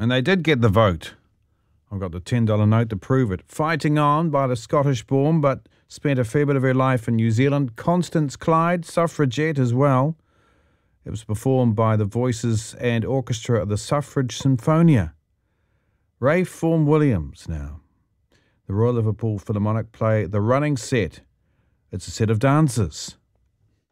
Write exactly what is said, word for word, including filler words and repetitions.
And they did get the vote. I've got the ten dollar note to prove it. Fighting on by the Scottish-born, but spent a fair bit of her life in New Zealand. Constance Clyde, suffragette as well. It was performed by the voices and orchestra of the Suffrage Sinfonia. Rafe Vaughan Williams now. The Royal Liverpool Philharmonic play The Running Set. It's a set of dances.